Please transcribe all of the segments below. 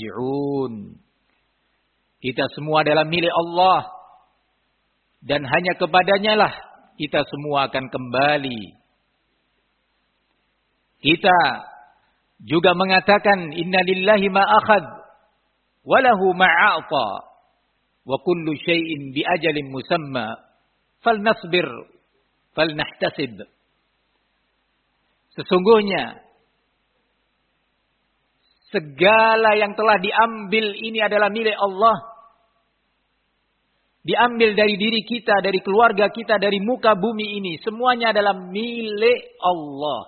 raji'un. Kita semua adalah milik Allah. Dan hanya kepadanya lah kita semua akan kembali. Kita juga mengatakan inna lillahi ma akhadh wa lahu ma a'ta wa kullu syai'in bi ajalin musamma falnasbir falnahtasib. Sesungguhnya segala yang telah diambil ini adalah milik Allah. Diambil dari diri kita, dari keluarga kita, dari muka bumi ini. Semuanya adalah milik Allah.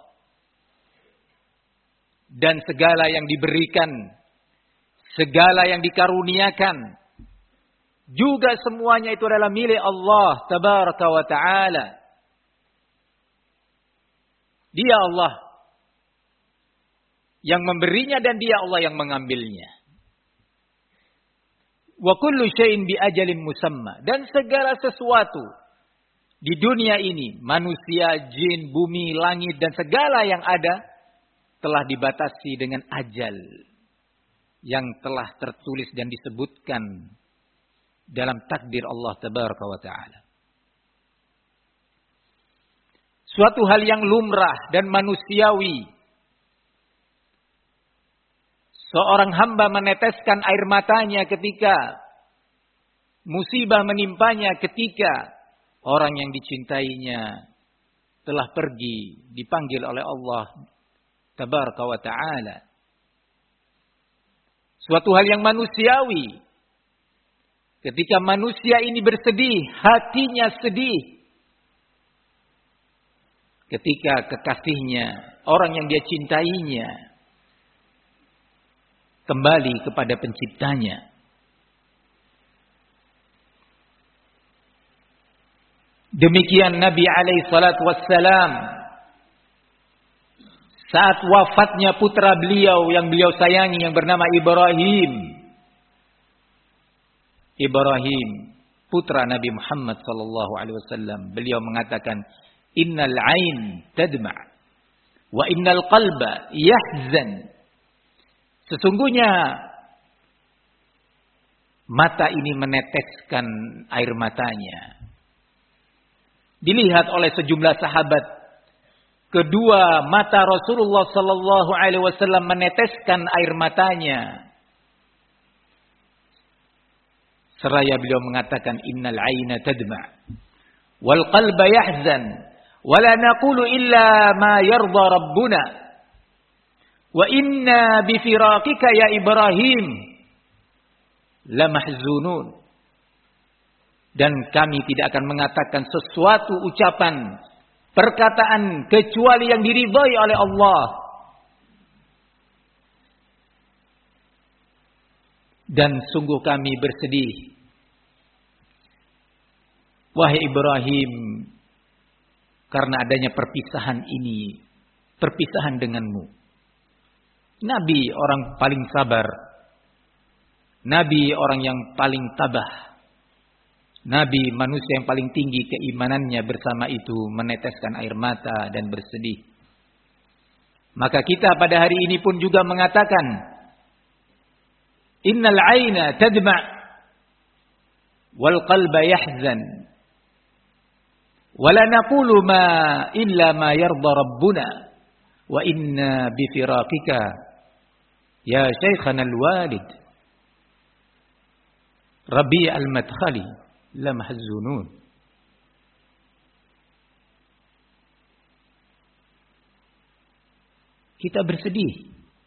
Dan segala yang diberikan, segala yang dikaruniakan, juga semuanya itu adalah milik Allah tabaraka wa ta'ala. Dia Allah yang memberinya dan dia Allah yang mengambilnya. Wa kullu syai'in bi ajalin musamma. Dan segala sesuatu di dunia ini, manusia, jin, bumi, langit dan segala yang ada telah dibatasi dengan ajal yang telah tertulis dan disebutkan dalam takdir Allah tabaraka wa ta'ala. Suatu hal yang lumrah dan manusiawi. Seorang hamba meneteskan air matanya ketika musibah menimpanya, ketika orang yang dicintainya telah pergi, dipanggil oleh Allah tabaraka wa ta'ala. Suatu hal yang manusiawi. Ketika manusia ini bersedih, hatinya sedih. Ketika kekasihnya, orang yang dia cintainya, kembali kepada penciptanya. Demikian Nabi alaihi salatu wassalam saat wafatnya putra beliau yang beliau sayangi yang bernama Ibrahim. Ibrahim, putra Nabi Muhammad sallallahu alaihi wasallam, beliau mengatakan, "Innal 'ain tadma' wa innal qalba yahzan." Sesungguhnya mata ini meneteskan air matanya. Dilihat oleh sejumlah sahabat, kedua mata Rasulullah sallallahu alaihi wasallam meneteskan air matanya. Seraya beliau mengatakan innal 'aina tadma' wal qalba yahzan wa la naqulu illa ma yarda rabbuna. Wa inna bifiraqika ya Ibrahim lamahzunun. Dan kami tidak akan mengatakan sesuatu ucapan, perkataan kecuali yang diridhai oleh Allah. Dan sungguh kami bersedih. Wahai Ibrahim, karena adanya perpisahan ini, perpisahan denganmu. Nabi orang paling sabar. Nabi orang yang paling tabah. Nabi manusia yang paling tinggi keimanannya, bersama itu meneteskan air mata dan bersedih. Maka kita pada hari ini pun juga mengatakan, innal 'aina tadma' wal qalba yahzan. Wa la naqulu ma illa ma yarda rabbuna. Wa inna bifiraqika ya Shaykhana al-Walid Rabi' al-Madkhali lamahzunun. Kita bersedih.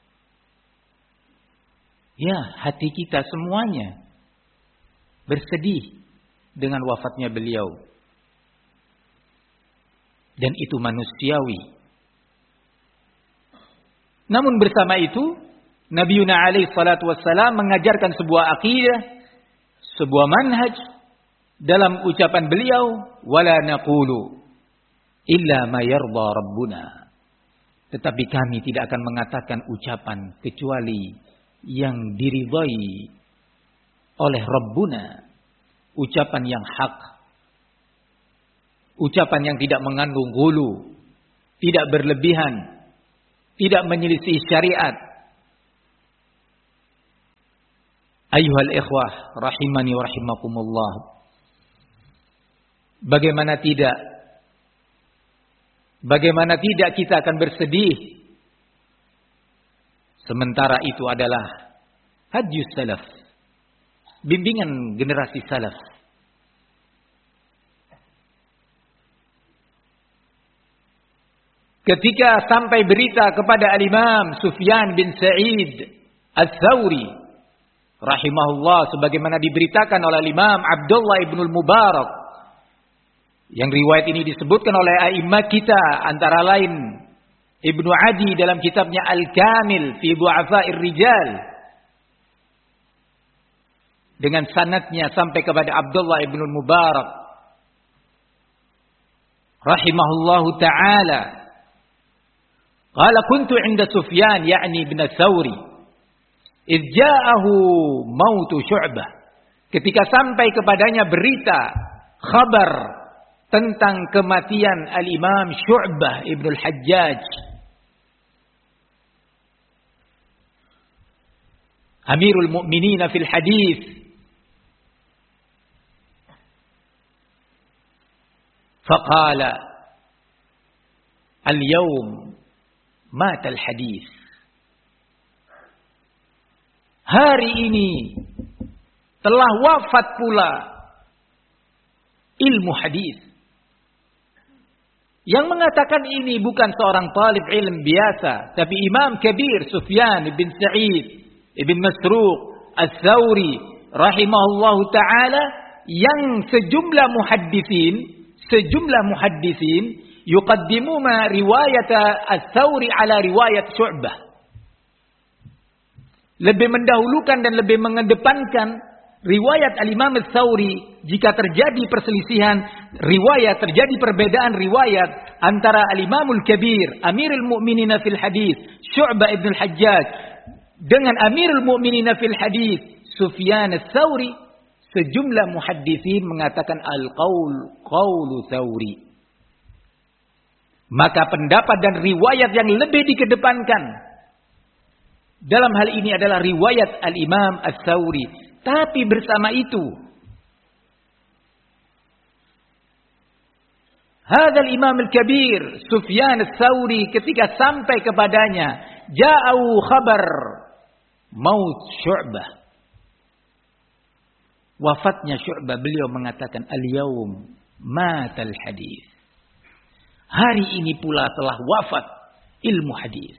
Ya, hati kita semuanya bersedih dengan wafatnya beliau. Dan itu manusiawi. Namun bersama itu, Nabi Yuna alaihi salatu wassalam mengajarkan sebuah akidah, sebuah manhaj dalam ucapan beliau, wala naqulu illa ma yarda rabbuna. Tetapi kami tidak akan mengatakan ucapan kecuali yang diridhai oleh Rabbuna, ucapan yang hak, ucapan yang tidak mengandung ghulu, tidak berlebihan, tidak menyelisih syariat. Ayyuhal ikhwah rahimani wa rahimakumullah. Bagaimana tidak kita akan bersedih sementara itu adalah hadis salaf, bimbingan generasi salaf. Ketika sampai berita kepada Al-Imam Sufyan bin Sa'id Ats-Tsauri rahimahullah, sebagaimana diberitakan oleh Imam Abdullah ibn al-Mubarak, yang riwayat ini disebutkan oleh a'imah kita antara lain Ibnu Adi dalam kitabnya Al-Kamil fi Du'afa'ir Rijal, dengan sanadnya sampai kepada Abdullah ibn al-Mubarak rahimahullahu ta'ala. Qala kuntu 'inda Sufyan ya'ni bin Ats-Tsauri idh ja'ahu mautu Syu'bah. Ketika sampai kepadanya berita khabar tentang kematian Al-Imam Syu'bah ibn al-Hajjaj, Amirul Mu'minin fil hadis. Faqala al-yawm mata al-hadis. Hari ini telah wafat pula ilmu hadis. Yang mengatakan ini bukan seorang talib ilm biasa, tapi Imam Kabir Sufyan bin Sa'id ibn Masruq Ats-Tsauri rahimahullahu ta'ala, yang sejumlah muhaddisin yuqaddimuna riwayat Ats-Tsauri ala riwayat Syu'bah. Lebih mendahulukan dan lebih mengedepankan riwayat Al-Imam Ats-Tsauri jika terjadi perselisihan riwayat, terjadi perbedaan riwayat antara Al-Imamul Kabir, Amirul Mu'minin fil hadis, Syu'bah ibn al-Hajjaj, dengan Amirul Mu'minin fil hadis, Sufyan Ats-Tsauri, sejumlah muhaddisin mengatakan al-qaul qaulu Tsauri. Maka pendapat dan riwayat yang lebih dikedepankan dalam hal ini adalah riwayat Al-Imam Ats-Tsauri. Tapi bersama itu, hadzal Imam al-Kabir Sufyan Ats-Tsauri, ketika sampai kepadanya ja'u khabar maut Syu'bah, wafatnya Syu'bah, beliau mengatakan al-yaum matal hadis. Hari ini pula telah wafat ilmu hadis.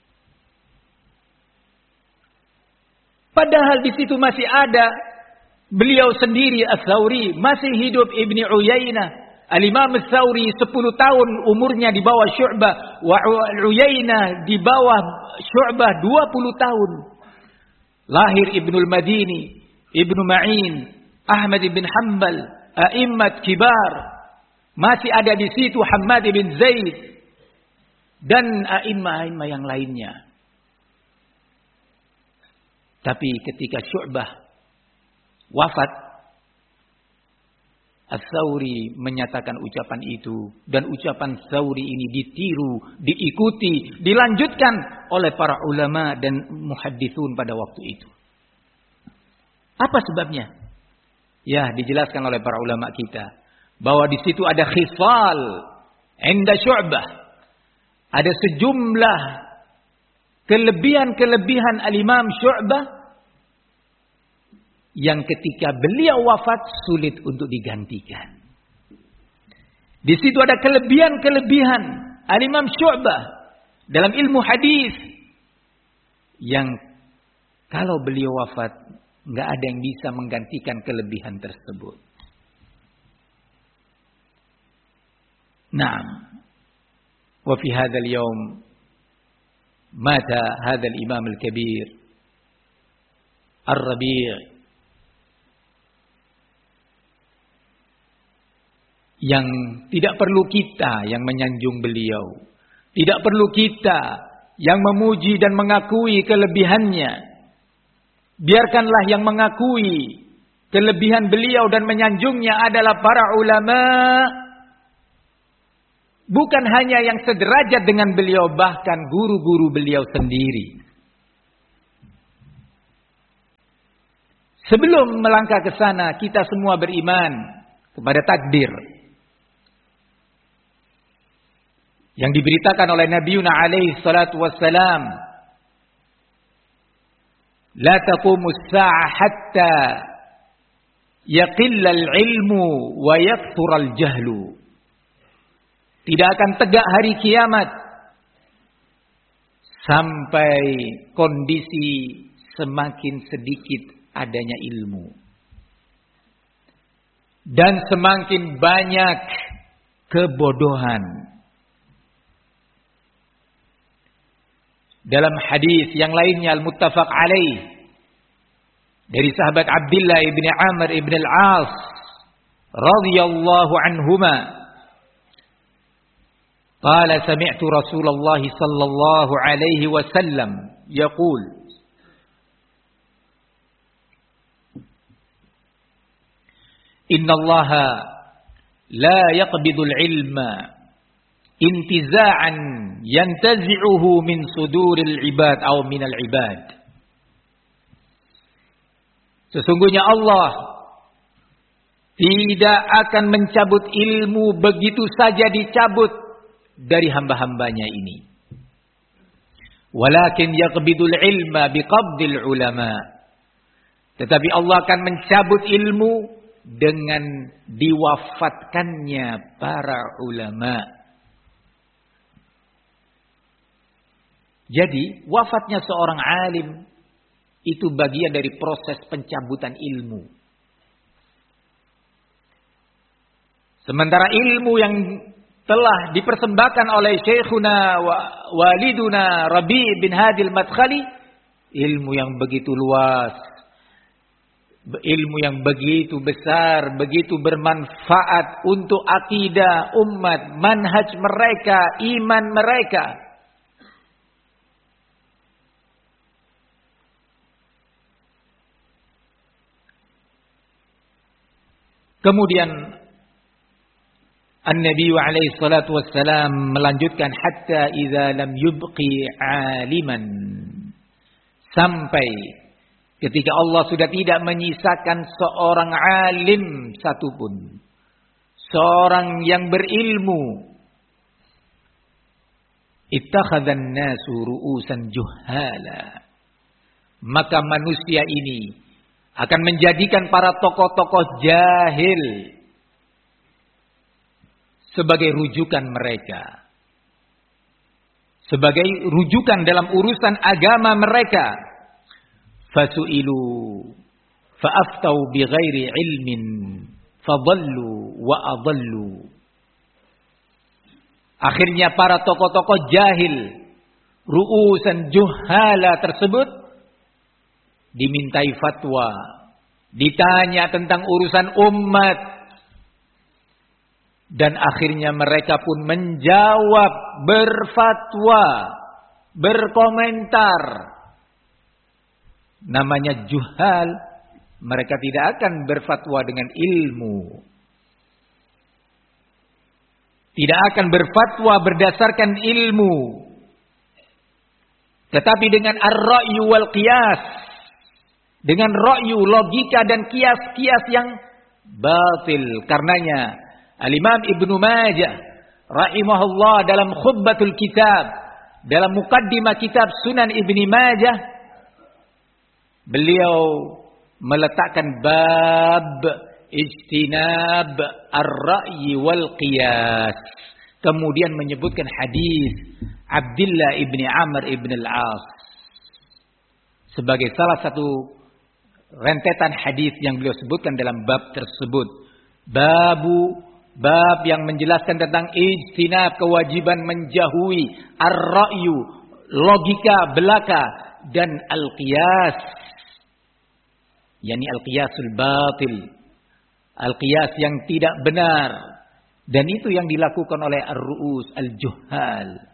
Padahal di situ masih ada beliau sendiri Ats-Tsauri, masih hidup Ibnu Uyainah. Al-Imam Ats-Tsauri 10 tahun umurnya di bawah Syu'bah, wa Uyainah di bawah Syu'bah 20 tahun. Lahir Ibnul Madini, Ibnu Ma'in, Ahmad bin Hanbal, a'immat kibar. Masih ada di situ Hammad bin Zaid dan a'imah-a'imah yang lainnya. Tapi ketika Syu'bah wafat, Ats-Tsauri menyatakan ucapan itu, dan ucapan Ats-Tsauri ini ditiru, diikuti, dilanjutkan oleh para ulama dan muhadditsun pada waktu itu. Apa sebabnya? Ya, dijelaskan oleh para ulama kita bahwa di situ ada khisal inda Syu'bah, ada sejumlah kelebihan-kelebihan Al-Imam Syu'bah yang ketika beliau wafat sulit untuk digantikan. Di situ ada kelebihan-kelebihan Al-Imam Syu'bah dalam ilmu hadis yang kalau beliau wafat enggak ada yang bisa menggantikan kelebihan tersebut. Naam. Wa fi hadzal yaum mata hadzal Imam al-Kabir Ar-Rabi' yang tidak perlu kita yang menyanjung beliau, tidak perlu kita yang memuji dan mengakui kelebihannya. Biarkanlah yang mengakui kelebihan beliau dan menyanjungnya adalah para ulama, bukan hanya yang sederajat dengan beliau, bahkan guru-guru beliau sendiri. Sebelum melangkah ke sana, kita semua beriman kepada takdir yang diberitakan oleh Nabiuna alaihi salatu wassalam. La taqumu as-sa'ah hatta yaqilla al-ilmu wa yakthura al-jahlu. Tidak akan tegak hari kiamat sampai kondisi semakin sedikit adanya ilmu dan semakin banyak kebodohan. Dalam hadis yang lainnya al-muttafaq alaih dari sahabat Abdullah ibn Amr ibn al-As radhiyallahu anhuma, qala sami'tu Rasulullah sallallahu alaihi wasallam yaqul, inna Allah la yaqbidul ilma intiza'an yantazi'uhu min suduril ibad atau minal ibad. Sesungguhnya Allah tidak akan mencabut ilmu begitu saja dicabut dari hamba-hambanya ini. Walakin yaqbidul ilma biqabdil ulama. Tetapi Allah akan mencabut ilmu dengan diwafatkannya para ulama. Jadi wafatnya seorang alim itu bagian dari proses pencabutan ilmu. Sementara ilmu yang telah dipersembahkan oleh Syekhuna Waliduna Rabi' bin Hadi al-Madkhali, ilmu yang begitu luas, ilmu yang begitu besar, begitu bermanfaat untuk akidah umat, manhaj mereka, iman mereka. Kemudian An-Nabi alaihi salatu wassalam melanjutkan hatta idza lam yubqi aliman, sampai ketika Allah sudah tidak menyisakan seorang alim satupun, seorang yang berilmu, ittakhadhan nasu ru'usan juhala, maka manusia ini akan menjadikan para tokoh-tokoh jahil sebagai rujukan mereka, sebagai rujukan dalam urusan agama mereka. Fasu'ilu fa'aftau bighairi ilmin fadallu wa adallu. Akhirnya para tokoh-tokoh jahil, ru'usan juhala tersebut dimintai fatwa, ditanya tentang urusan umat, dan akhirnya mereka pun menjawab, berfatwa, berkomentar. Namanya juhal, mereka tidak akan berfatwa dengan ilmu, tidak akan berfatwa berdasarkan ilmu, tetapi dengan ar-ra'yu wal qiyas, dengan ra'yu, logika dan kias-kias yang batil. Karenanya Al-Imam Ibnu Majah rahimahullah dalam khutbatul kitab, dalam mukaddimah kitab Sunan Ibni Majah, beliau meletakkan bab ijtinab ar-ra'yi wal qiyas. Kemudian menyebutkan hadis Abdullah ibni Amr ibn al-As sebagai salah satu rentetan hadis yang beliau sebutkan dalam bab tersebut. Bab yang menjelaskan tentang ijtinab, kewajiban menjauhi ar-ra'yu, logika belaka, dan al-qiyas, yakni al-qiyasul batil, al-qiyas yang tidak benar, dan itu yang dilakukan oleh ar-ru'us al-juhal.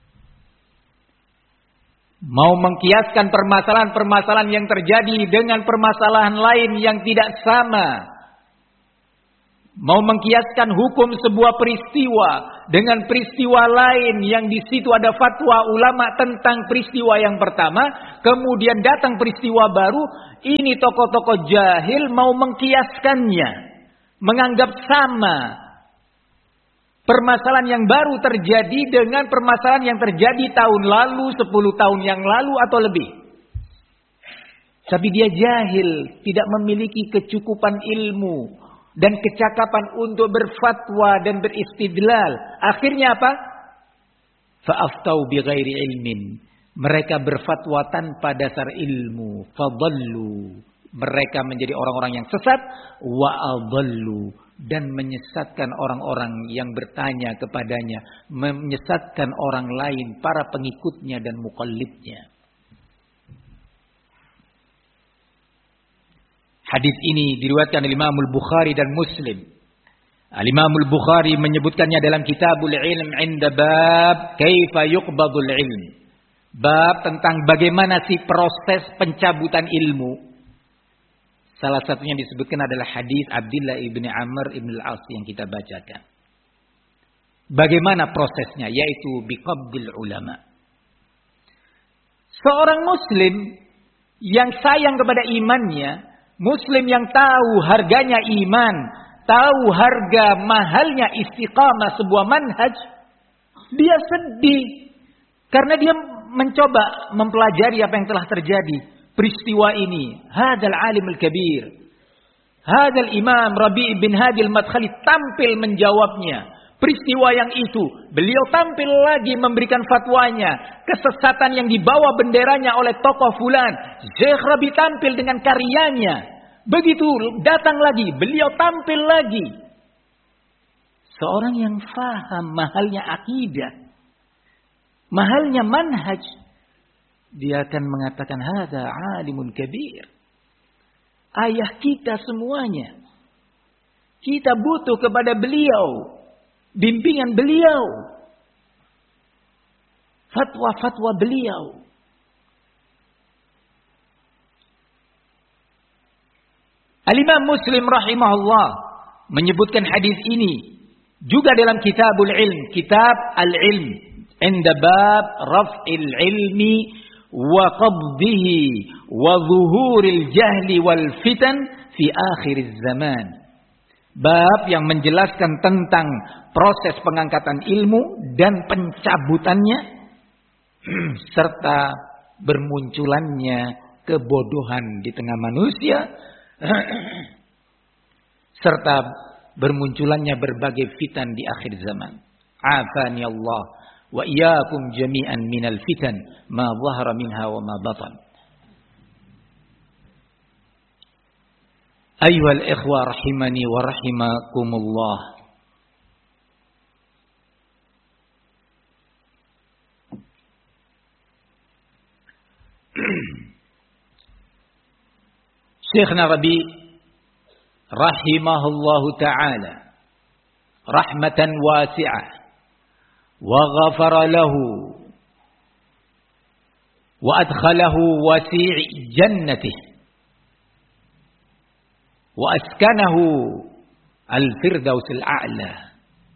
Mau mengkiaskan permasalahan-permasalahan yang terjadi dengan permasalahan lain yang tidak sama. Mau mengkiaskan hukum sebuah peristiwa dengan peristiwa lain yang di situ ada fatwa ulama tentang peristiwa yang pertama, kemudian datang peristiwa baru Ini tokoh-tokoh jahil mau mengkiaskannya, menganggap sama permasalahan yang baru terjadi dengan permasalahan yang terjadi tahun lalu, 10 tahun yang lalu atau lebih. Tapi dia jahil, tidak memiliki kecukupan ilmu dan kecakapan untuk berfatwa dan beristidlal. Akhirnya apa? Fa'aftau bighairi ilmin. Mereka berfatwa tanpa dasar ilmu. Fadallu. Mereka menjadi orang-orang yang sesat. Wa adallu. Dan menyesatkan orang-orang yang bertanya kepadanya. Menyesatkan orang lain, para pengikutnya dan muqallidnya. Hadis ini diriwayatkan oleh Imam Al-Bukhari dan Muslim. Al-Imam Al-Bukhari menyebutkannya dalam Kitabul Ilm 'inda bab kaifa yuqbadul ilm. Bab tentang bagaimana sih proses pencabutan ilmu. Salah satunya disebutkan adalah hadis Abdullah ibn Amr ibn al-As yang kita bacakan. Bagaimana prosesnya? Yaitu biqabdil ulama. Seorang muslim yang sayang kepada imannya, muslim yang tahu harganya iman, tahu harga mahalnya istiqamah sebuah manhaj, dia sedih karena dia mencoba mempelajari apa yang telah terjadi. Peristiwa ini, hadzal alimul kabir, hadzal imam Rabi' bin Hadi al-Madkhali tampil menjawabnya. Peristiwa yang itu, beliau tampil lagi memberikan fatwanya. Kesesatan yang dibawa benderanya oleh tokoh fulan, Syekh Rabi' tampil dengan karyanya. Begitu datang lagi, beliau tampil lagi. Seorang yang faham mahalnya akidah, mahalnya manhaj, dia akan mengatakan hadza alimun kabir. Ayah kita semuanya. Kita butuh kepada beliau, bimbingan beliau, fatwa-fatwa beliau. Al-Imam Muslim rahimahullah menyebutkan hadis ini juga dalam Kitabul Ilm, Kitab Al-Ilm, inda bab raf'il ilmi wa qabdihi wa zuhuril jahli wal fitan fi akhir zaman. Bab yang menjelaskan tentang proses pengangkatan ilmu dan pencabutannya serta bermunculannya kebodohan di tengah manusia serta bermunculannya berbagai fitan di akhir zaman. Afani Allah wa iyyakum jami'an minal fitan ma dhahara minha wa ma batan. Ayyuhal ikhwa rahimani wa rahimakumullah. Syekhna Rabi' rahimahullahu ta'ala rahmatan wasi'ah wa ghafara lahu wa adkhalahu wasi' jannatihi wa askanahu al-firdausil a'la.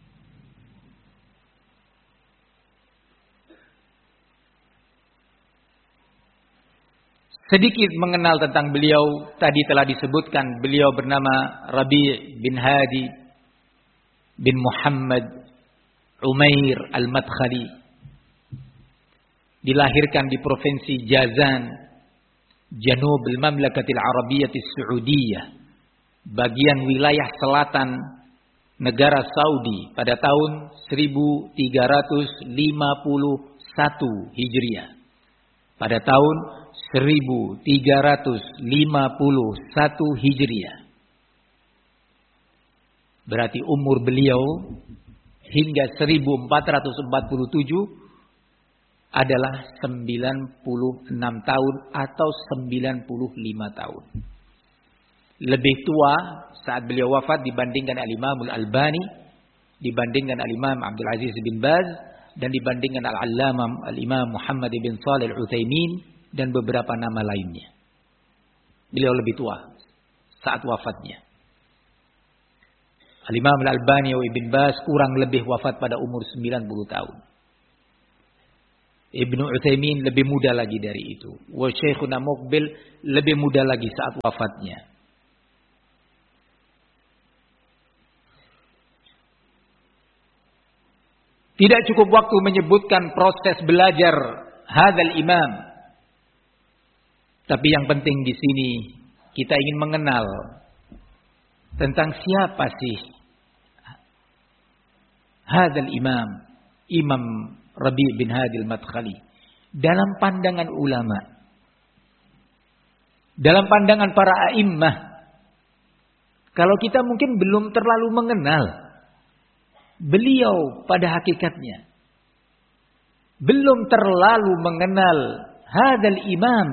Sedikit mengenal tentang beliau, tadi telah disebutkan beliau bernama Rabi' bin Hadi bin Muhammad Umair al-Madkhali. Dilahirkan di provinsi Jazan, Janub al-Mamlakatil Arabiyatis Saudiyah, bagian wilayah selatan negara Saudi pada tahun 1351 Hijriah. Pada tahun 1351 Hijriah. Berarti umur beliau hingga 1447 adalah 96 tahun atau 95 tahun. Lebih tua saat beliau wafat dibandingkan Al-Imam Al-Albani, dibandingkan Al-Imam Abdul Aziz bin Baz, dan dibandingkan Al-Allamah Al-Imam Muhammad bin Shalih Al-Utsaimin dan beberapa nama lainnya. Beliau lebih tua saat wafatnya. Al-Imam Al-Albani wa Ibn Baz kurang lebih wafat pada umur 90 tahun. Ibnu Utsaimin lebih muda lagi dari itu. Wa Syekhuna Muqbil lebih muda lagi saat wafatnya. Tidak cukup waktu menyebutkan proses belajar hadzal imam. Tapi yang penting di sini kita ingin mengenal tentang siapa sih hadzal imam, Imam Rabi' bin Hadi al-Madkhali dalam pandangan ulama, dalam pandangan para a'immah. Kalau kita mungkin belum terlalu mengenal beliau pada hakikatnya, belum terlalu mengenal hadzal imam,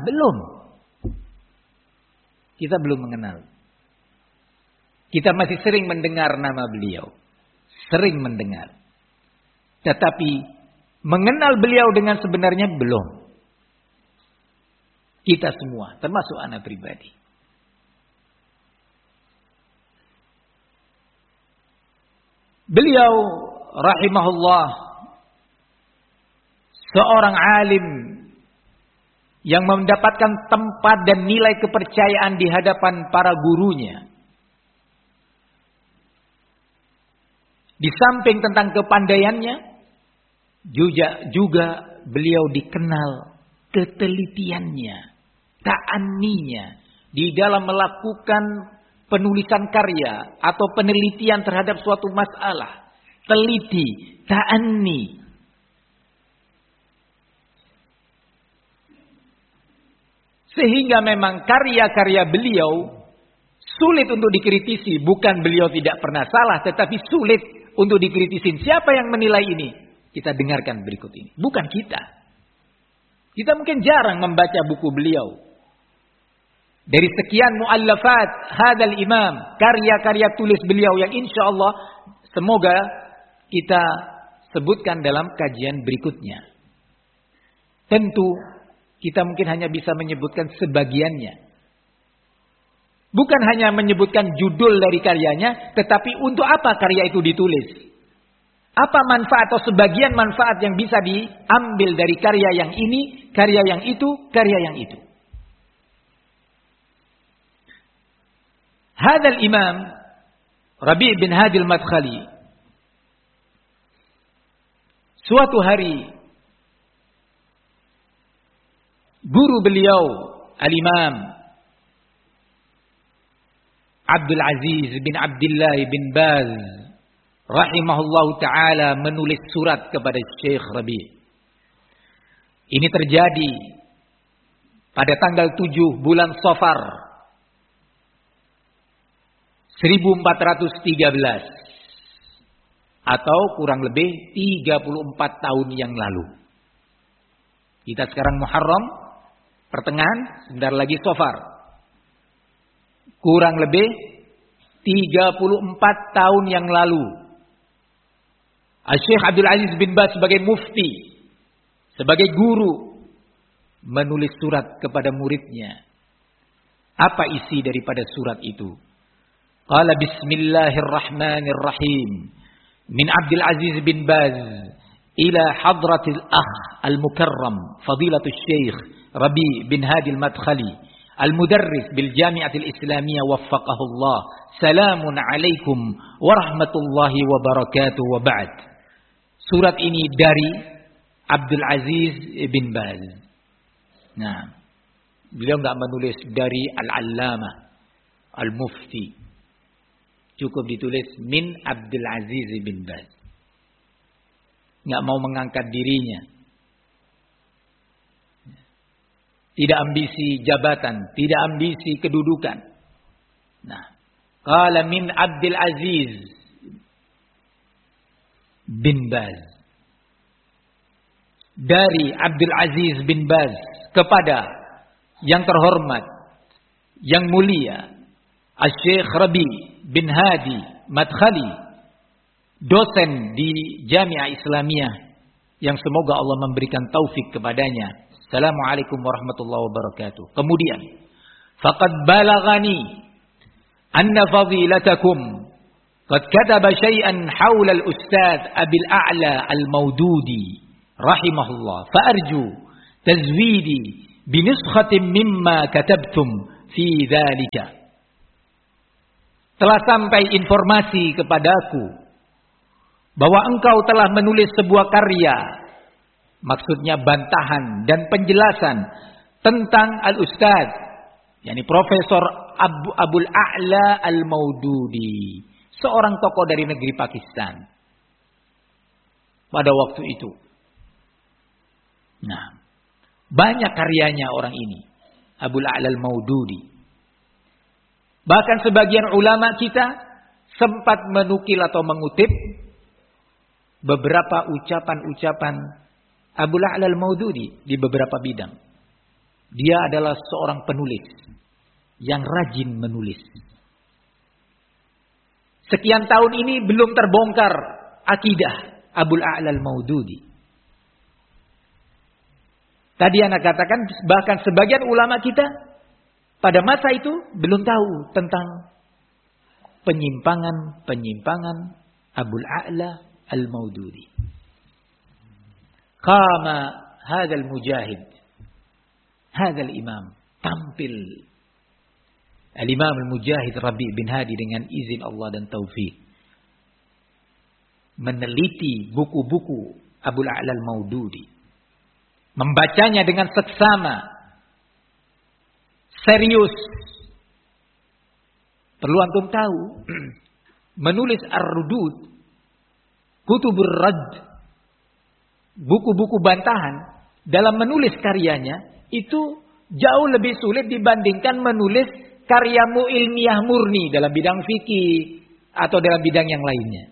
kita belum mengenal. Kita masih sering mendengar nama beliau, sering mendengar, tetapi mengenal beliau dengan sebenarnya belum. Kita semua, termasuk anak pribadi. Beliau rahimahullah seorang alim yang mendapatkan tempat dan nilai kepercayaan di hadapan para gurunya. Di samping tentang kepandaiannya, juga beliau dikenal ketelitiannya, ta'anninya di dalam melakukan penulisan karya atau penelitian terhadap suatu masalah. Teliti, ta'anni. Sehingga memang karya-karya beliau sulit untuk dikritisi. Bukan beliau tidak pernah salah, tetapi sulit untuk dikritisi. Siapa yang menilai ini? Kita dengarkan berikut ini. Bukan kita. Kita mungkin jarang membaca buku beliau. Dari sekian muallafat hadzal imam, karya-karya tulis beliau yang insya Allah semoga kita sebutkan dalam kajian berikutnya. Tentu kita mungkin hanya bisa menyebutkan sebagiannya. Bukan hanya menyebutkan judul dari karyanya, tetapi untuk apa karya itu ditulis. Apa manfaat atau sebagian manfaat yang bisa diambil dari karya yang ini, karya yang itu, karya yang itu. Hadzal imam Rabi' bin Hadi al-Madkhali suatu hari guru beliau al-Imam Abdul Aziz bin Abdullah bin Baz rahimahullahu ta'ala menulis surat kepada Syekh Rabi'. Ini terjadi pada tanggal 7 bulan Safar 1413 atau kurang lebih 34 tahun yang lalu. Kita sekarang Muharram, pertengahan, sebentar lagi Safar. Kurang lebih 34 tahun yang lalu. Syekh Abdul Aziz bin Baz sebagai mufti, sebagai guru, menulis surat kepada muridnya. Apa isi daripada surat itu? Qala bismillahirrahmanirrahim. Min Abdul Aziz bin Baz ila hadratil akh al-mukarram fadilatul Syekh Rabi' bin Hadi al-Madkhali al-mudarris bil Jami'atil Islamiyah waffaqahullah. Salamun alaikum warahmatullahi wabarakatuh wa ba'd. Surat ini dari Abdul Aziz bin Baz. Nah, beliau enggak menulis dari Al-Allamah, Al-Mufti. Cukup ditulis min Abdul Aziz bin Baz. Enggak mau mengangkat dirinya. Tidak ambisi jabatan, tidak ambisi kedudukan. Nah, qala min Abdul Aziz bin Baz. Dari Abdul Aziz bin Baz kepada yang terhormat, yang mulia, Syekh Rabi' bin Hadi Madkhali, dosen di Jami'ah Islamiyah yang semoga Allah memberikan taufik kepadanya. Assalamualaikum warahmatullahi wabarakatuh. Kemudian, faqad balaghani anna fadilatakum qad kataba syai'an haula al-ustadz Abil A'la al-Maududi rahimahullah, fa'arju tazwidi binuskhatin mimma katabtum fi dzalika. Telah sampai informasi kepadaku bahwa engkau telah menulis sebuah karya, maksudnya bantahan dan penjelasan tentang Al-Ustaz, yakni Profesor Abul A'la Al-Maududi, seorang tokoh dari negeri Pakistan pada waktu itu. Nah, banyak karyanya orang ini, Abul A'la Al-Maududi. Bahkan sebagian ulama kita sempat menukil atau mengutip beberapa ucapan-ucapan Abul A'la Al-Maududi di beberapa bidang. Dia adalah seorang penulis yang rajin menulis. Sekian tahun ini belum terbongkar akidah Abul A'la Al-Maududi. Tadi anak katakan bahkan sebagian ulama kita pada masa itu belum tahu tentang penyimpangan Abul A'la Al-Maududi. Qama hadzal mujahid, hadzal imam, tampil Al-Imam Al-Mujahid Rabi' bin Hadi dengan izin Allah dan taufik, meneliti buku-buku Abul A'la Al-Maududi, membacanya dengan seksama, serius. Perlu antum tahu, menulis Ar-Rudud, Kutubur Radd, buku-buku bantahan, dalam menulis karyanya itu jauh lebih sulit dibandingkan menulis karyamu ilmiah murni dalam bidang fikih atau dalam bidang yang lainnya.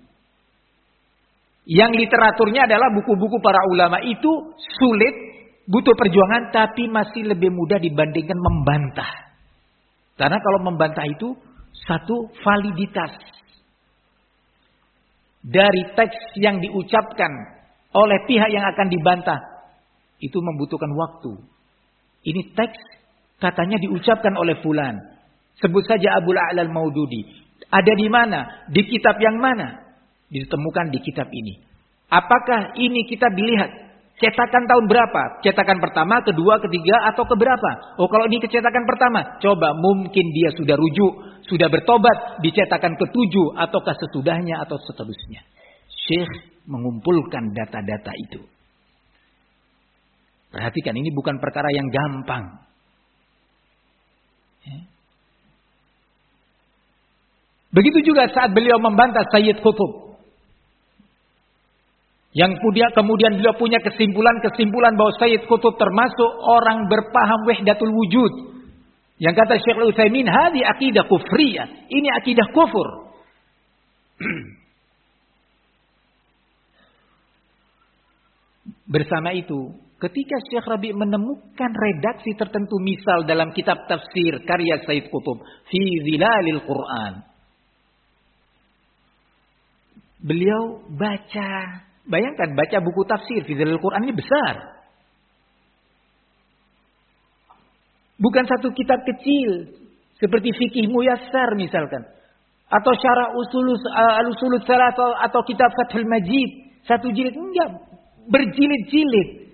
Yang literaturnya adalah buku-buku para ulama, itu sulit, butuh perjuangan, tapi masih lebih mudah dibandingkan membantah. Karena kalau membantah itu satu validitas dari teks yang diucapkan oleh pihak yang akan dibantah, itu membutuhkan waktu. Ini teks katanya diucapkan oleh fulan, sebut saja Abul A'la Al-Maududi. Ada di mana? Di kitab yang mana? Ditemukan di kitab ini. Apakah ini kita dilihat cetakan tahun berapa? Cetakan pertama, kedua, ketiga, atau keberapa? Oh, kalau ini kecetakan pertama, coba mungkin dia sudah rujuk, sudah bertobat di cetakan ketujuh, ataukah sesudahnya atau seterusnya. Syekh mengumpulkan data-data itu. Perhatikan, ini bukan perkara yang gampang. Begitu juga saat beliau membantah Sayyid Qutb, yang kemudian beliau punya kesimpulan bahwa Sayyid Qutb termasuk orang berpaham wahdatul wujud. Yang kata Syekh Al-Utsaimin, hadi akidah kufriyah, ini akidah kufur. Bersama itu, ketika Syekh Rabi' menemukan redaksi tertentu, misal dalam kitab tafsir karya Sayyid Qutb, Fi Zilalil Quran, beliau baca, bayangkan baca buku tafsir Fi Zilalil Quran ini besar. Bukan satu kitab kecil seperti Fikih Muyassar misalkan, atau Syarah Al-Usulul Tsalatsah atau kitab Fathul Majid, satu jilid, enggak, berjilid-jilid.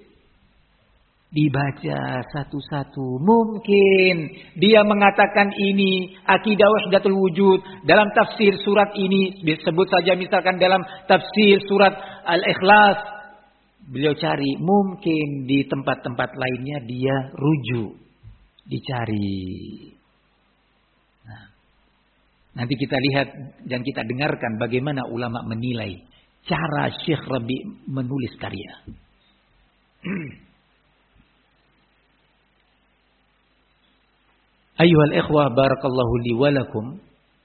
Dibaca satu-satu. Mungkin dia mengatakan ini akidah wahdatul wujud dalam tafsir surat ini, disebut saja misalkan dalam tafsir surat Al-Ikhlas. Beliau cari, mungkin di tempat-tempat lainnya dia rujuk, dicari. Nah, nanti kita lihat dan kita dengarkan bagaimana ulama menilai cara Syekh Rabi' menulis karya. Ayyuhal ikhwah, barakallahu li wa lakum.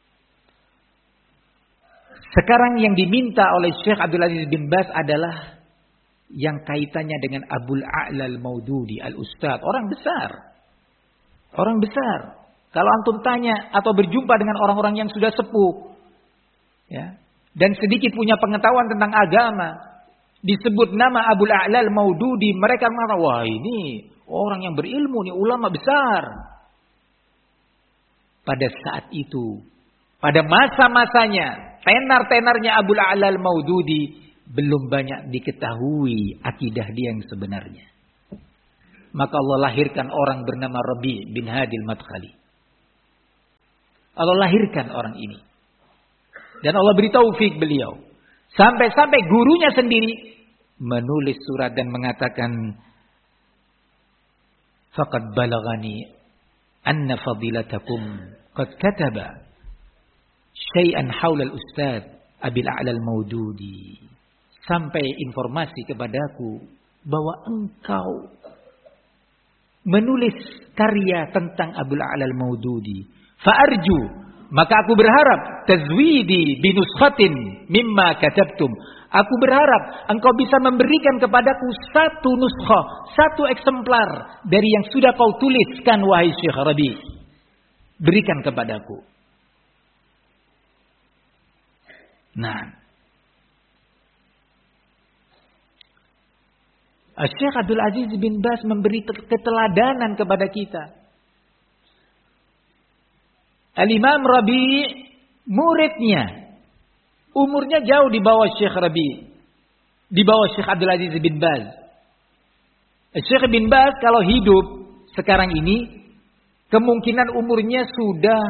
Sekarang yang diminta oleh Syekh Abdul Aziz bin Baz adalah yang kaitannya dengan Abul A'la Al-Maududi, Al-Ustadz, orang besar. Orang besar. Kalau antum tanya atau berjumpa dengan orang-orang yang sudah sepuh, ya, dan sedikit punya pengetahuan tentang agama, disebut nama Abul A'la Al-Maududi, mereka mengatakan, wah ini orang yang berilmu, ini ulama besar. Pada saat itu, pada masa-masanya, tenar-tenarnya Abul A'la Al-Maududi, belum banyak diketahui akidah dia yang sebenarnya. Maka Allah lahirkan orang bernama Rabi' bin Hadi al-Madkhali. Allah lahirkan orang ini. Dan Allah beri taufik beliau. Sampai-sampai gurunya sendiri menulis surat dan mengatakan, faqad balagani anna fadilatakum qad kataba syai'an haula al-ustadz Abil A'la al-Maududi. Sampai informasi kepadaku bahwa engkau menulis karya tentang Abul A'la al-Maududi. Fa'arju, maka aku berharap tazwidi binuskhatin mimma katabtum. Aku berharap engkau bisa memberikan kepadaku satu nuskhah, satu eksemplar dari yang sudah kau tuliskan wahai Syekh Rabi. Berikan kepadaku. Nah, Syekh Abdul Aziz bin Baz memberi keteladanan kepada kita. Al-Imam Rabi' muridnya, umurnya jauh di bawah Syekh Rabi', di bawah Syekh Abdul Aziz bin Baz. Syekh bin Baz kalau hidup sekarang ini, kemungkinan umurnya sudah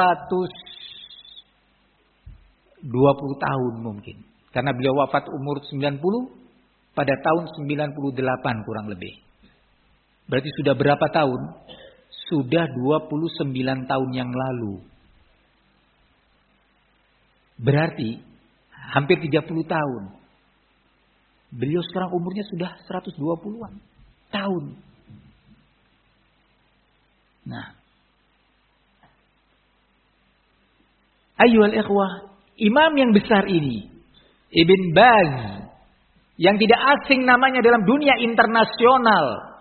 120 tahun mungkin. Karena beliau wafat umur 90 pada tahun 98 kurang lebih. Berarti sudah berapa tahun? Sudah 29 tahun yang lalu. Berarti hampir 30 tahun. Beliau sekarang umurnya sudah 120-an tahun. Nah. Ayyuhal ikhwah, imam yang besar ini, Ibn Baz, yang tidak asing namanya dalam dunia internasional,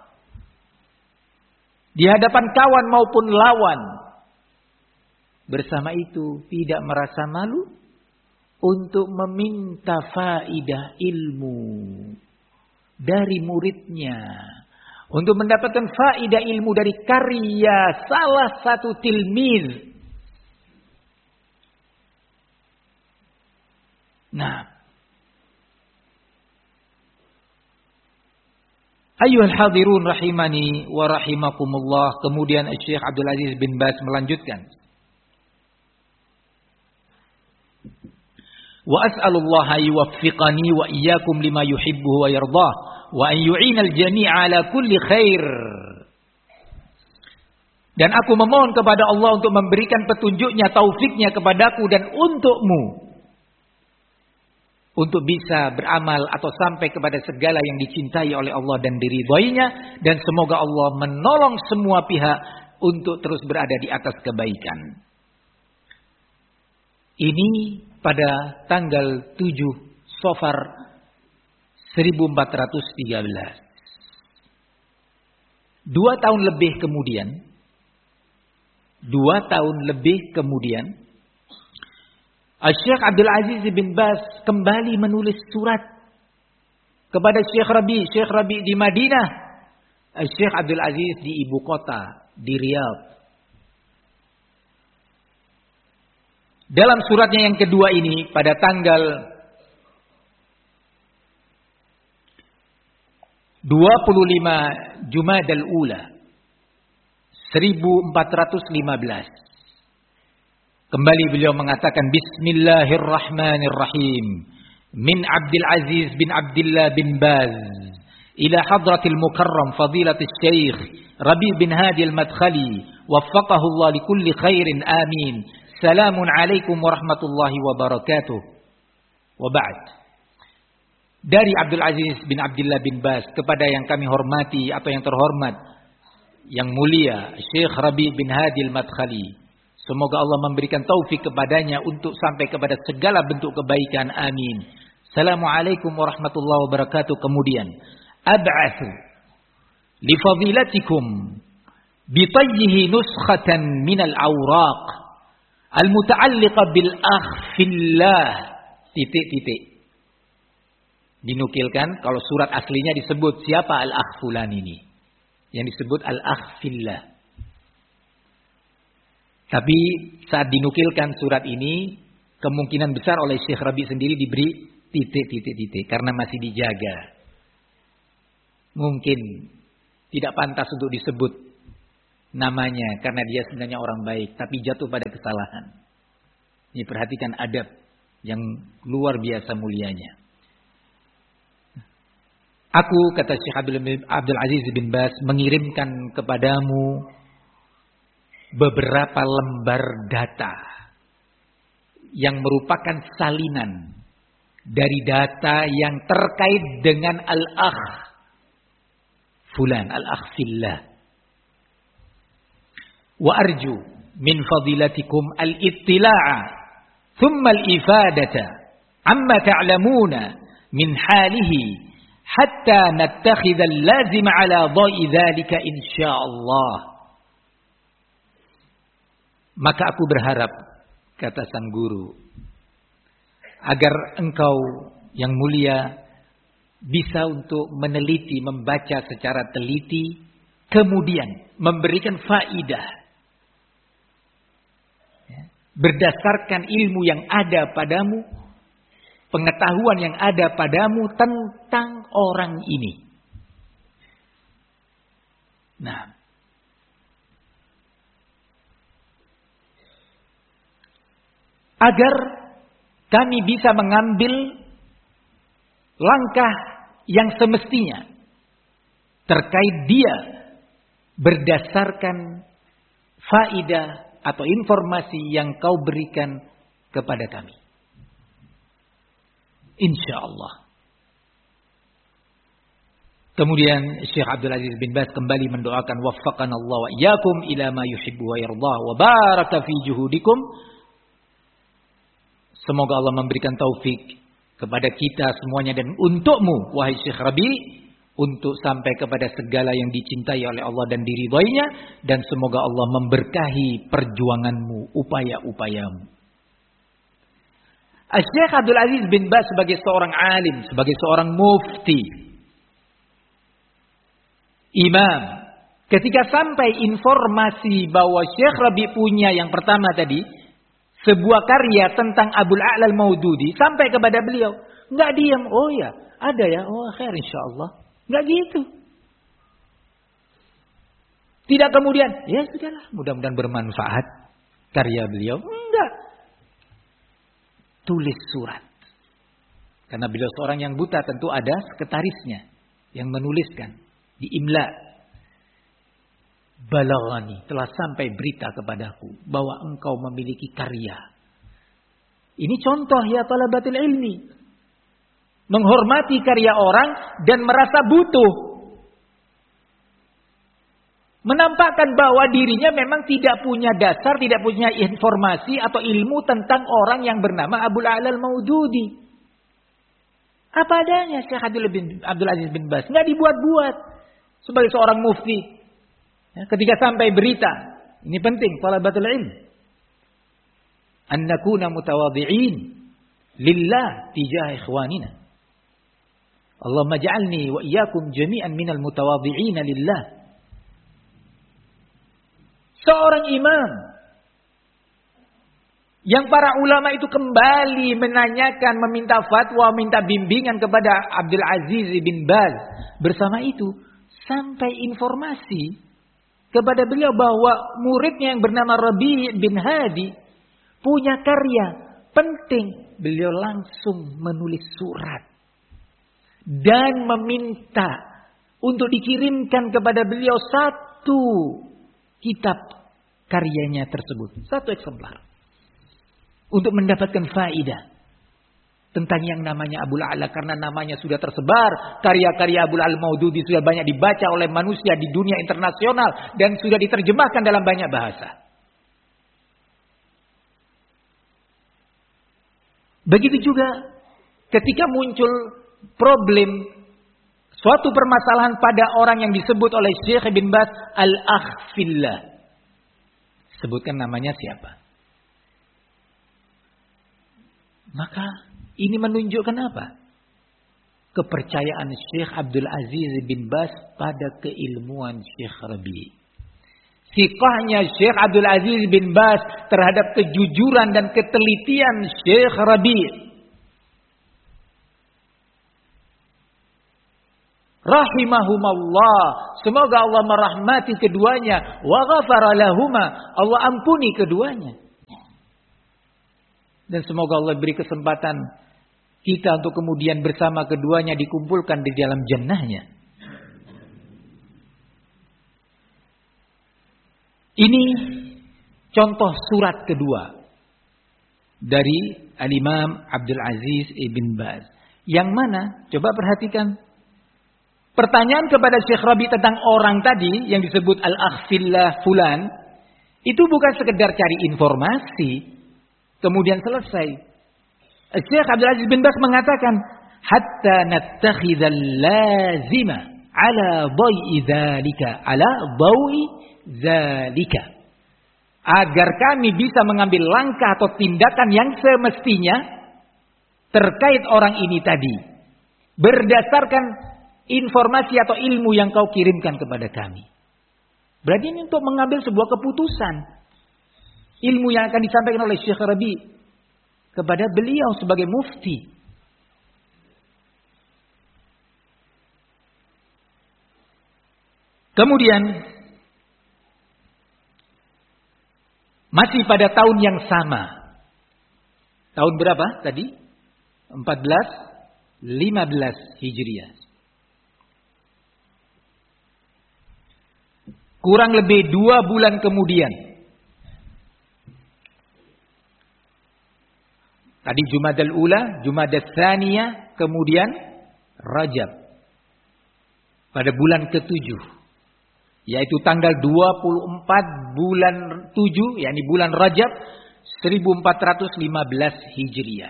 di hadapan kawan maupun lawan, bersama itu tidak merasa malu untuk meminta faidah ilmu dari muridnya, untuk mendapatkan faidah ilmu dari karya salah satu tilmiz. Nah, ayyuhal hadirun rahimani wa rahimakumullah. Kemudian Syekh Abdul Aziz bin Baz melanjutkan, wa as'alullaha yuwaffiqani wa iyyakum lima yuhibbu wa yardah wa an yu'inal jami'a ala kulli khair. Dan aku memohon kepada Allah untuk memberikan petunjuknya, taufiknya kepadaku dan untukmu, untuk bisa beramal atau sampai kepada segala yang dicintai oleh Allah dan diridhoinya. Dan semoga Allah menolong semua pihak untuk terus berada di atas kebaikan. Ini pada tanggal 7 Safar 1413. 2 tahun lebih kemudian, Syekh Abdul Aziz bin Baz kembali menulis surat kepada Syekh Rabi'. Syekh Rabi' di Madinah, Syekh Abdul Aziz di ibu kota, di Riyadh. Dalam suratnya yang kedua ini, pada tanggal 25 Jumadal Ula 1415. Kembali beliau mengatakan, Bismillahirrahmanirrahim. Min Abdul Aziz bin Abdullah bin Baz ila hadratil mukarram fadilatul Syekh Rabi' bin Hadi al-Madkhali waffaqahu Allah likulli khairin amin. Salamun alaikum warahmatullahi wabarakatuh. Wa ba'd. Dari Abdul Aziz bin Abdullah bin Baz kepada yang kami hormati atau yang terhormat, yang mulia Syekh Rabi' bin Hadi al-Madkhali. Semoga Allah memberikan taufik kepadanya untuk sampai kepada segala bentuk kebaikan. Amin. Assalamualaikum warahmatullahi wabarakatuh. Kemudian, ab'athu li fadilatikum bitayyihi nuskhatan minal awraq al-muta'alliqa bil akh fillah. Titik-titik. Dinukilkan kalau surat aslinya disebut siapa al-akh fulan ini. Yang disebut al-akh fillah. Tapi saat dinukilkan surat ini, kemungkinan besar oleh Syekh Rabi' sendiri diberi titik karena masih dijaga. Mungkin tidak pantas untuk disebut namanya karena dia sebenarnya orang baik tapi jatuh pada kesalahan. Ini perhatikan adab yang luar biasa mulianya. Aku, kata Syekh Abdul Aziz bin Baz, mengirimkan kepadamu beberapa lembar data yang merupakan salinan dari data yang terkait dengan al-akh fulan, al-akh fillah. Wa arju min fadilatikum al-ittila'a thumma al-ifadata amma ta'lamuna min halihi hatta nattakhidha al-lazima ala dha'i dhalika insyaallah. Maka aku berharap, kata sang guru, agar engkau yang mulia bisa untuk meneliti, membaca secara teliti, kemudian memberikan faidah berdasarkan ilmu yang ada padamu, pengetahuan yang ada padamu tentang orang ini. Nah, agar kami bisa mengambil langkah yang semestinya terkait dia berdasarkan faidah atau informasi yang kau berikan kepada kami. InsyaAllah. Kemudian Syekh Abdul Aziz bin Baz kembali mendoakan waffaqana Allah wa iyyakum ila ma yuhibbu wa yardah wa baraka fi juhudikum. Semoga Allah memberikan taufik kepada kita semuanya dan untukmu wahai Syekh Rabi untuk sampai kepada segala yang dicintai oleh Allah dan diridhoinya, dan semoga Allah memberkahi perjuanganmu, upaya-upayamu. Syekh Abdul Aziz bin Baz sebagai seorang alim, sebagai seorang mufti, imam, ketika sampai informasi bahwa Syekh Rabi punya yang pertama tadi sebuah karya tentang Abul A'la al-Maududi sampai kepada beliau, enggak diam. Oh ya, ada ya. Oh, khair insyaallah. Enggak gitu. Tidak kemudian, ya sudahlah, mudah-mudahan bermanfaat karya beliau. Enggak. Tulis surat. Karena beliau seorang yang buta, tentu ada sekretarisnya yang menuliskan, diimla. Balaghani, telah sampai berita kepadaku bahwa engkau memiliki karya. Ini contoh ya talabatul ilmi. Menghormati karya orang dan merasa butuh. Menampakkan bahwa dirinya memang tidak punya dasar, tidak punya informasi atau ilmu tentang orang yang bernama Abul A'la al-Maududi. Apa adanya Syekh Abdul Aziz bin Baz, enggak dibuat-buat. Sebagai seorang mufti, ketika sampai berita, ini penting talabatul ilm, an nakuna mutawadhi'in lillah tijah ikhwanina. Allahumma ja'alni wa iyyakum jami'an minal mutawadhi'in lillah. Seorang imam yang para ulama itu kembali menanyakan, meminta fatwa, meminta bimbingan kepada Abdul Aziz bin Baz. Bersama itu sampai informasi kepada beliau bahwa muridnya yang bernama Rabi' bin Hadi punya karya penting. Beliau langsung menulis surat dan meminta untuk dikirimkan kepada beliau satu kitab karyanya tersebut, satu eksemplar, untuk mendapatkan faidah tentang yang namanya Abul A'la, karena namanya sudah tersebar, karya-karya Abul A'la al-Maududi sudah banyak dibaca oleh manusia di dunia internasional dan sudah diterjemahkan dalam banyak bahasa. Begitu juga ketika muncul problem, suatu permasalahan pada orang yang disebut oleh Syekh bin Baz al-akh fillah. Sebutkan namanya siapa? Maka ini menunjukkan apa? Kepercayaan Syekh Abdul Aziz bin Baz pada keilmuan Syekh Rabi. Siqahnya Syekh Abdul Aziz bin Baz terhadap kejujuran dan ketelitian Syekh Rabi. Rahimahumallah. Semoga Allah merahmati keduanya. Wa ghafara lahuma. Allah ampuni keduanya. Dan semoga Allah beri kesempatan kita untuk kemudian bersama keduanya dikumpulkan di dalam jannahnya. Ini contoh surat kedua dari Al-Imam Abdul Aziz Ibn Baz. Yang mana? Coba perhatikan. Pertanyaan kepada Syekh Rabi tentang orang tadi yang disebut Al-Akhfillah Fulan. Itu bukan sekedar cari informasi. Kemudian selesai. Syekh Abdul Aziz bin Baz mengatakan. Hatta nattakhidhal lazima ala da'i dhalika. Ala da'i dhalika. Agar kami bisa mengambil langkah atau tindakan yang semestinya terkait orang ini tadi. Berdasarkan informasi atau ilmu yang kau kirimkan kepada kami. Berarti ini untuk mengambil sebuah keputusan. Ilmu yang akan disampaikan oleh Syekh Rabi kepada beliau sebagai mufti. Kemudian masih pada tahun yang sama. Tahun berapa tadi? 15 Hijriah. Kurang lebih 2 bulan kemudian. Tadi Jumadal Ula, Jumadal Tsaniyah, kemudian Rajab. Pada bulan ke-7. Yaitu tanggal 24 bulan 7, yakni bulan Rajab 1415 Hijriah.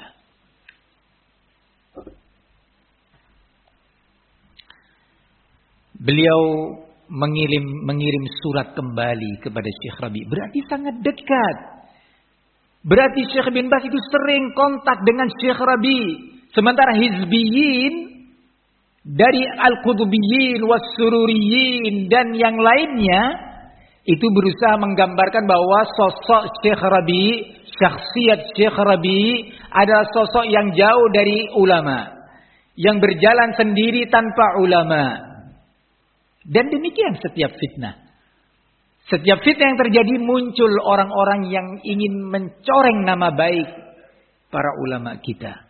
Beliau mengirim surat kembali kepada Syekh Rabi. Berarti sangat dekat. Berarti Syekh bin Baz itu sering kontak dengan Syekh Rabi. Sementara Hizbiyin dari Al-Qutbiyin, Was-Sururiyin dan yang lainnya itu berusaha menggambarkan bahwa sosok Syekh Rabi, syakhsiat Syekh Rabi adalah sosok yang jauh dari ulama, yang berjalan sendiri tanpa ulama. Dan demikian setiap fitnah. Setiap fitnah yang terjadi muncul orang-orang yang ingin mencoreng nama baik para ulama kita.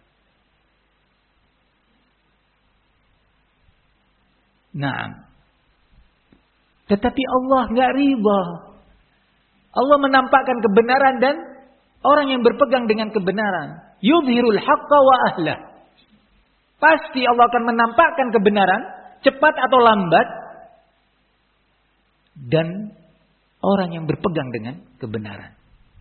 Nah, tetapi Allah nggak ridha. Allah menampakkan kebenaran dan orang yang berpegang dengan kebenaran. Yudhirul haqqa wa ahlah. Pasti Allah akan menampakkan kebenaran, cepat atau lambat. Dan orang yang berpegang dengan kebenaran.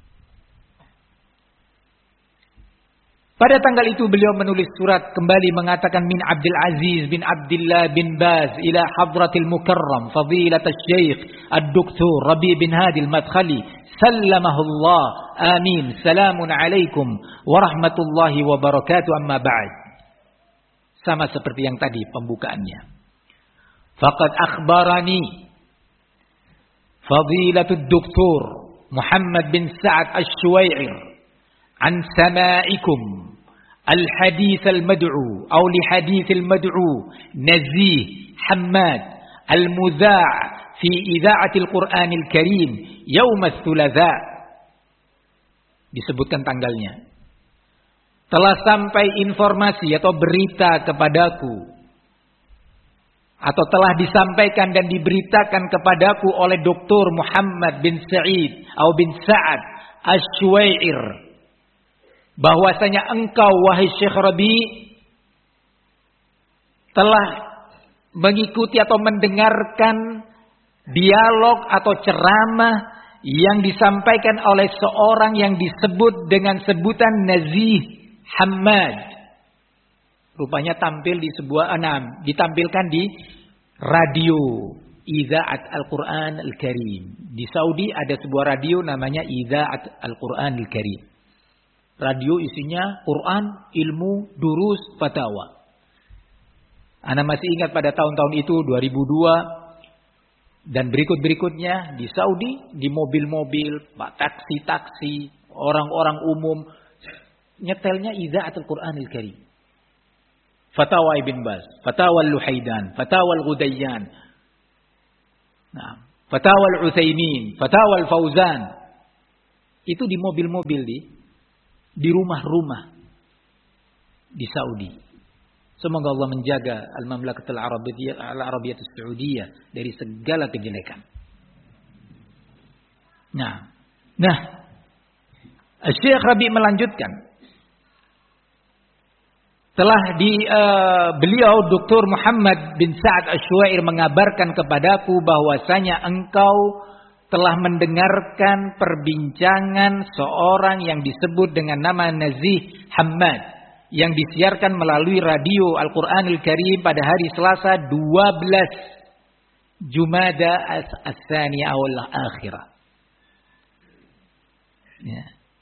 Pada tanggal itu beliau menulis surat kembali mengatakan min Abdul Aziz bin Abdullah bin Baz ila hadratil mukarram fadilat asy-syekh ad-doktor Rabi bin Hadi al-Madkhali sallamahullah amin salamun alaikum warahmatullahi wabarakatuh amma ba'd. Sama seperti yang tadi pembukaannya. Faqad akhbarani Fadilatul Doktor Muhammad bin Sa'ad Asy-Syuwai'ir an samaikum al-hadits al-mad'u atau li hadits al-mad'u Nazih Hammad al-mudza' fi idha'atil Qur'anil Karim yaum ats-tsulatsa. Disebutkan tanggalnya. Telah sampai informasi atau berita kepadaku atau telah disampaikan dan diberitakan kepadaku oleh Dr. Muhammad bin Sa'id atau bin Sa'ad Asy-Syuwai'ir bahwasanya engkau wahai Syekh Rabi telah mengikuti atau mendengarkan dialog atau ceramah yang disampaikan oleh seorang yang disebut dengan sebutan Nazih Hammad. Rupanya tampil di sebuah ditampilkan di radio Idha'at Al-Quran Al-Karim. Di Saudi ada sebuah radio namanya Idha'at Al-Quran Al-Karim. Radio isinya Quran, ilmu, durus, fatwa. Ana masih ingat pada tahun-tahun itu 2002 dan berikut-berikutnya di Saudi, di mobil-mobil, taksi-taksi, orang-orang umum nyetelnya Idha'at Al-Quran Al-Karim. Fatawa Ibn Baz, Fatawa Luhaidan, Fatawa Ghudayyan, Fatawa Utsaimin, Fatawa Fauzan. Itu di mobil-mobil di rumah-rumah di Saudi. Semoga Allah menjaga Al-Mamlakatul Arabiyyah As-Saudiyah dari segala kejelekan. Nah, Syekh Rabi melanjutkan. Telah beliau Dr. Muhammad bin Sa'ad Asy-Syu'air mengabarkan kepadaku bahwasanya engkau telah mendengarkan perbincangan seorang yang disebut dengan nama Nazih Hammad yang disiarkan melalui radio Al-Qur'anul Karim pada hari Selasa 12 Jumada Ats-Tsaniyah wal Akhirah. Ya.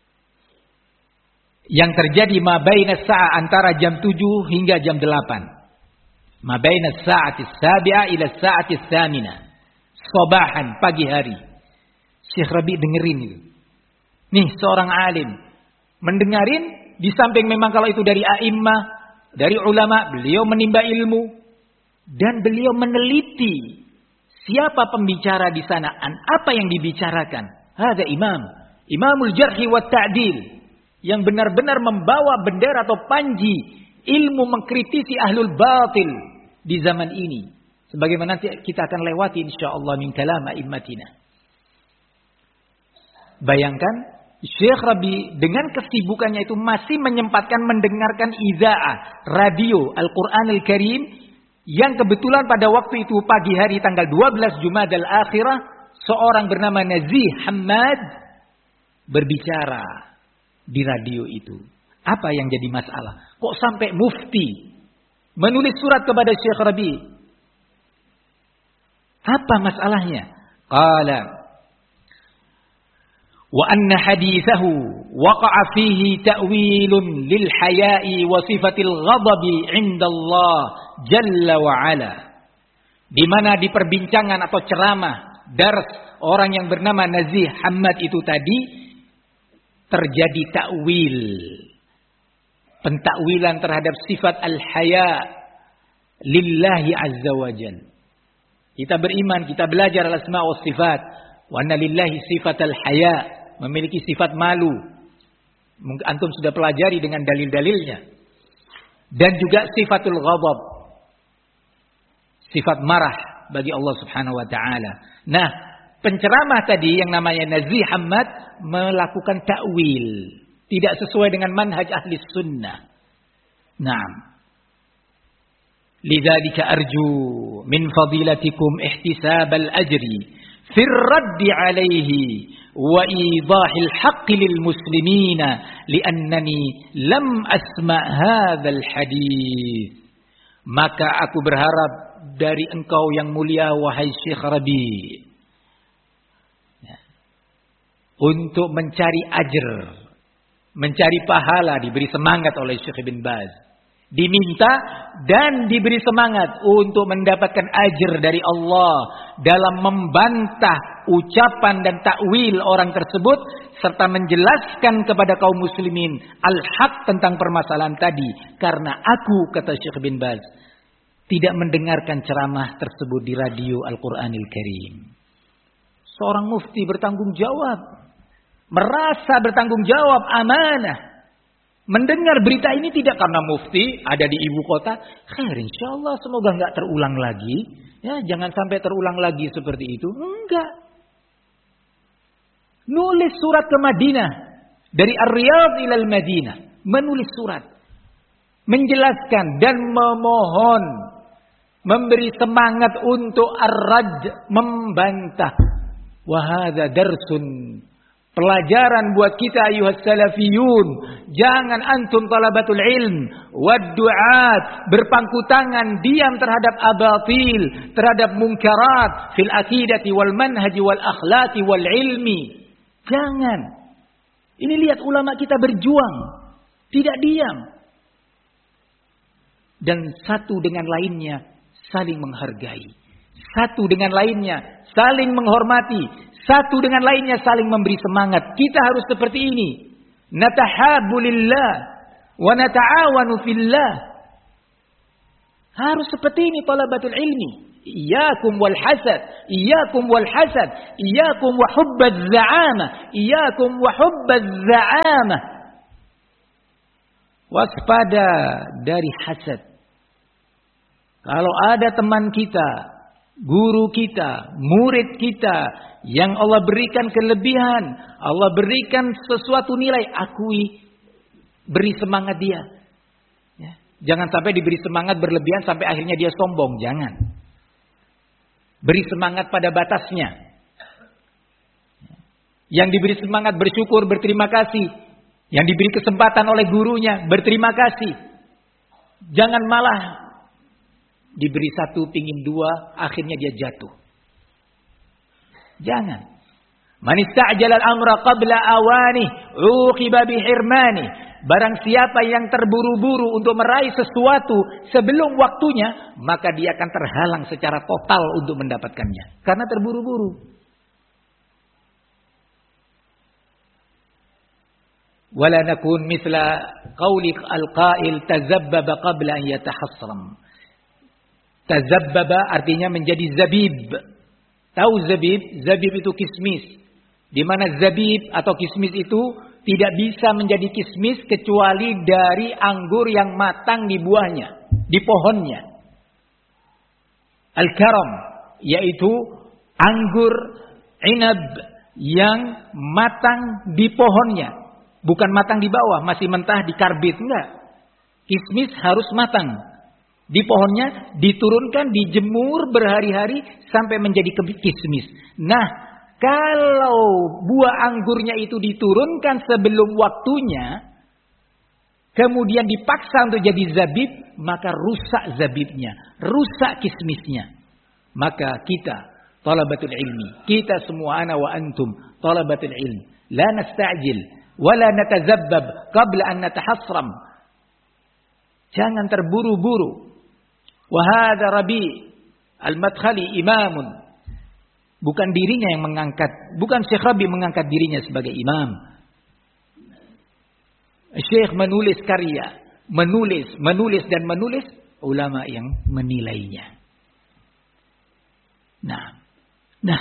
Yang terjadi mabaina sa'a antara jam 7 hingga jam 8. Mabaina sa'ati as-sabi'ah ila sa'ati ats-tsaminah. Sabahan, pagi hari. Syekh Rabi dengerin itu. Nih seorang alim mendengarin, di samping memang kalau itu dari a'immah, dari ulama, beliau menimba ilmu dan beliau meneliti siapa pembicara di sana, apa yang dibicarakan. Ada Imamul Jarhi wa Ta'dil yang benar-benar membawa bendera atau panji ilmu mengkritisi ahlul batil di zaman ini. Sebagaimana nanti kita akan lewati insyaallah min kalam a'immatina. Bayangkan Syekh Rabi dengan kesibukannya itu masih menyempatkan mendengarkan idza'ah radio Al-Qur'anul Karim yang kebetulan pada waktu itu pagi hari tanggal 12 Jumadal Akhirah seorang bernama Nazih Hammad berbicara di radio itu. Apa yang jadi masalah? Kok sampai mufti menulis surat kepada Syekh Rabi? Apa masalahnya? Qala wa anna hadithahu waqa'a fihi ta'wilun lil haya'i wa sifatil ghadabi 'inda Allah jalla wa ala. Di mana di perbincangan atau ceramah dars orang yang bernama Nazih Hammad itu tadi terjadi takwil, pentakwilan terhadap sifat al-haya lillahi azza wa jalla. Kita beriman, kita belajar al-asma wa sifat. Wa anna lillahi sifat al-haya, memiliki sifat malu. Mungkin antum sudah pelajari dengan dalil-dalilnya. Dan juga sifatul ghadab, sifat marah bagi Allah Subhanahu wa taala. Nah, penceramah tadi yang namanya Nazih Hammad melakukan takwil, tidak sesuai dengan manhaj ahli sunnah. Naam. Lidzalika arju min fadilatikum ihtisab al-ajri fi ar-radd alayhi wa idahil haqq lil muslimina liannani lam asma' hadzal hadits. Maka aku berharap dari engkau yang mulia wahai Syekh Rabi untuk mencari ajr, mencari pahala, diberi semangat oleh Syekh Ibn Baz. Diminta dan diberi semangat untuk mendapatkan ajr dari Allah dalam membantah ucapan dan takwil orang tersebut serta menjelaskan kepada kaum muslimin al-haq tentang permasalahan tadi. Karena aku, kata Syekh Ibn Baz, tidak mendengarkan ceramah tersebut di radio Al-Qur'anil Karim. Seorang mufti bertanggung jawab, merasa bertanggung jawab, amanah. Mendengar berita ini tidak karena mufti ada di ibu kota. Khair, insyaallah semoga enggak terulang lagi. Ya, jangan sampai terulang lagi seperti itu. Enggak. Nulis surat ke Madinah. Dari Ar-Riyadh ilal Madinah. Menulis surat. Menjelaskan dan memohon. Memberi semangat untuk ar-rad, membantah. Wahada darsun, pelajaran buat kita ayuhas salafiyun. Jangan antum talabatul ilm wad du'at berpangku tangan diam terhadap abatil, terhadap munkarat fil aqidati wal manhaji wal akhlaqi wal ilmi. Jangan. Ini lihat ulama kita berjuang, tidak diam. Dan satu dengan lainnya saling menghargai. Satu dengan lainnya saling menghormati. Satu dengan lainnya saling memberi semangat. Kita harus seperti ini. Natahabbu lillah wa nata'awanu fillah. Harus seperti ini talabatul ilmi. Iyyakum wal hasad, iyyakum wal hasad, iyyakum wa hubbaz za'amah, iyyakum wa hubbaz za'amah. Waspada dari hasad. Kalau ada teman kita, guru kita, murid kita yang Allah berikan kelebihan, Allah berikan sesuatu nilai, akui, beri semangat dia. Ya. Jangan sampai diberi semangat berlebihan sampai akhirnya dia sombong, jangan. Beri semangat pada batasnya. Yang diberi semangat bersyukur, berterima kasih. Yang diberi kesempatan oleh gurunya, berterima kasih. Jangan malah diberi satu, pingin dua, akhirnya dia jatuh. Jangan. Man ista'jala al-amra qabla awani, uqiba bihirmani. Barang siapa yang terburu-buru untuk meraih sesuatu sebelum waktunya, maka dia akan terhalang secara total untuk mendapatkannya. Karena terburu-buru. Wala nakun mithla qawli al-qail tazabbaba qabla an yatahassram. Tazabbaba artinya menjadi zabib. Tahu zabib? Zabib itu kismis. Di mana zabib atau kismis itu tidak bisa menjadi kismis kecuali dari anggur yang matang di buahnya, di pohonnya. Al-karam, yaitu anggur inab yang matang di pohonnya. Bukan matang di bawah, masih mentah di karbit. Enggak. Kismis harus matang. Di pohonnya diturunkan, dijemur berhari-hari sampai menjadi kismis. Nah, kalau buah anggurnya itu diturunkan sebelum waktunya, kemudian dipaksa untuk jadi zabib, maka rusak zabibnya, rusak kismisnya. Maka kita, talabatul ilmi, kita semua ana wa antum, talabatul ilmi, la nasta'jil, wa la natazabbab qabla an natahassram. Jangan terburu-buru. Wa hadha Rabi' al-Madkhali imamun. Bukan dirinya yang mengangkat, bukan Syekh Rabi mengangkat dirinya sebagai imam. Syekh menulis karya, menulis dan menulis, ulama yang menilainya. Nah,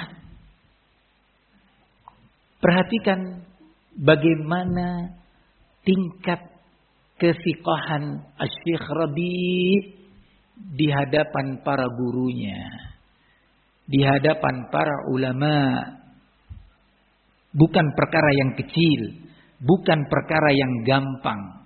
perhatikan bagaimana tingkat kesiqahan Syekh Rabi di hadapan para gurunya. Di hadapan para ulama. Bukan perkara yang kecil, bukan perkara yang gampang.